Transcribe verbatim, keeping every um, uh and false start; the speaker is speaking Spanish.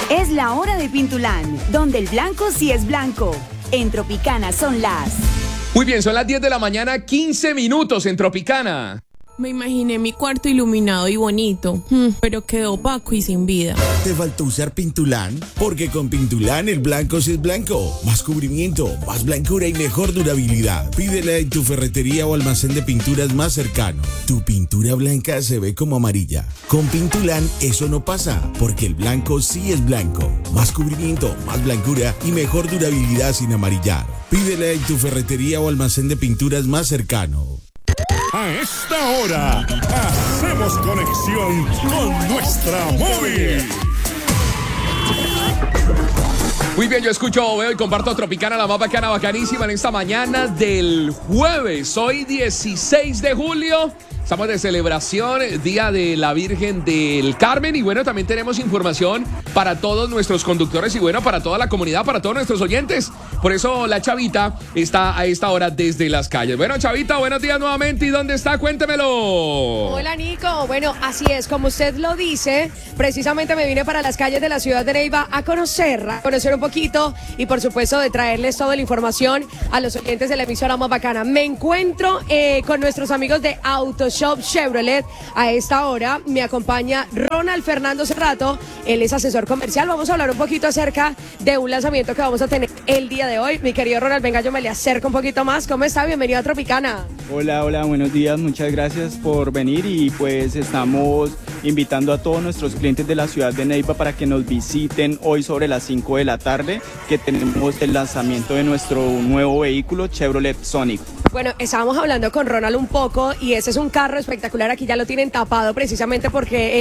Es la hora de Pintulán, donde el blanco sí es blanco. En Tropicana son las... Muy bien, son las diez de la mañana, quince minutos en Tropicana. Me imaginé mi cuarto iluminado y bonito, pero quedó opaco y sin vida. ¿Te faltó usar Pintulán? Porque con Pintulán el blanco sí es blanco. Más cubrimiento, más blancura y mejor durabilidad. Pídela en tu ferretería o almacén de pinturas más cercano. Tu pintura blanca se ve como amarilla. Con Pintulán eso no pasa, porque el blanco sí es blanco. Más cubrimiento, más blancura y mejor durabilidad sin amarillar. Pídela en tu ferretería o almacén de pinturas más cercano. A esta hora, hacemos conexión con nuestra móvil. Muy bien, yo escucho, veo y comparto Tropicana, la más bacana, bacanísima en esta mañana del jueves. Hoy dieciséis de julio. Estamos de celebración, Día de la Virgen del Carmen. Y bueno, también tenemos información para todos nuestros conductores y bueno, para toda la comunidad, para todos nuestros oyentes. Por eso la Chavita está a esta hora desde las calles. Bueno, Chavita, buenos días nuevamente. ¿Y dónde está? Cuéntemelo. Hola, Nico. Bueno, así es, como usted lo dice, precisamente me vine para las calles de la ciudad de Neiva a conocer, a conocer un poquito y por supuesto de traerles toda la información a los oyentes de la emisora más bacana. Me encuentro eh, con nuestros amigos de Autos Shop Chevrolet. A esta hora me acompaña Ronald Fernando Cerrato, él es asesor comercial. Vamos a hablar un poquito acerca de un lanzamiento que vamos a tener el día de hoy. Mi querido Ronald, venga, yo me le acerco un poquito más. ¿Cómo está? Bienvenido a Tropicana. Hola, hola, buenos días, muchas gracias por venir y pues estamos invitando a todos nuestros clientes de la ciudad de Neiva para que nos visiten hoy sobre las cinco de la tarde, que tenemos el lanzamiento de nuestro nuevo vehículo Chevrolet Sonic. Bueno, estábamos hablando con Ronald un poco y ese es un carro espectacular. Aquí ya lo tienen tapado precisamente porque